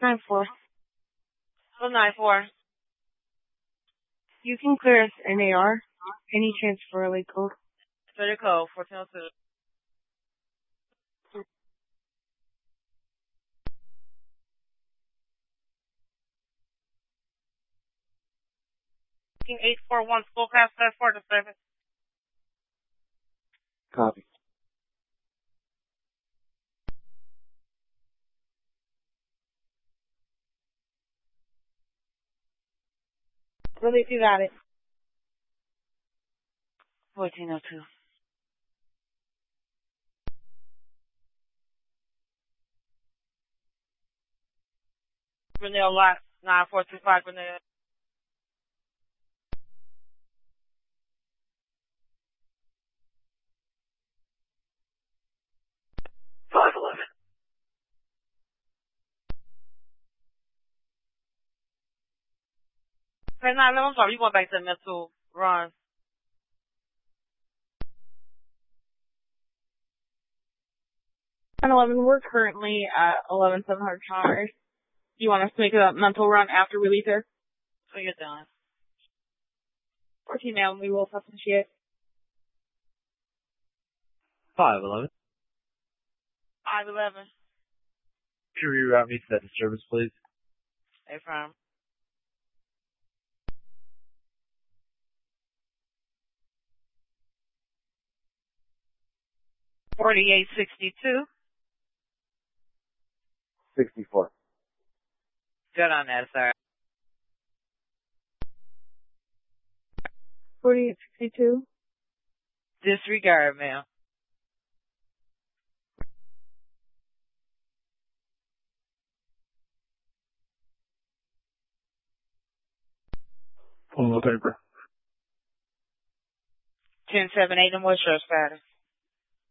9-4. So 9-4. You can clear us NAR. Any chance for a late code? Clear the code, 1402. King 841, school pass 4 to service. Copy. Relief, you got it. 1402. Grinnell lot 9425 Grinnell. Okay, 911, I'm sorry, you going back to the mental run. We're currently at 11,700 kilometers. Do you want us to make a mental run after we leave here? So you're done. 14 now, we will substantiate. 511. 511. Can you reroute me to that disturbance, please? Hey, from. $48.62. 64. Good on that, sir. 48.62. Disregard, ma'am. Pull the paper. 1078, and what's your status?